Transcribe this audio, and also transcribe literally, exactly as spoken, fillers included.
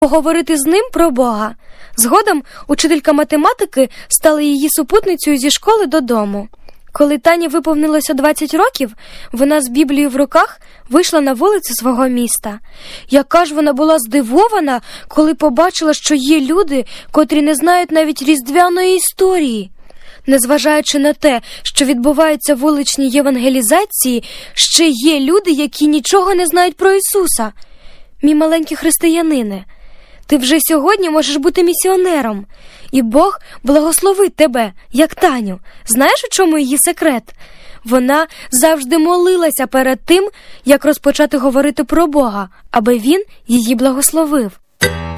поговорити з ним про Бога. Згодом учителька математики стала її супутницею зі школи додому. Коли Тані виповнилося двадцять років, вона з Біблією в руках вийшла на вулицю свого міста. Яка ж вона була здивована, коли побачила, що є люди, котрі не знають навіть різдвяної історії. Незважаючи на те, що відбуваються вуличні євангелізації, ще є люди, які нічого не знають про Ісуса. Мій маленький християнине, ти вже сьогодні можеш бути місіонером, і Бог благословить тебе, як Таню. Знаєш, у чому її секрет? Вона завжди молилася перед тим, як розпочати говорити про Бога, аби Він її благословив.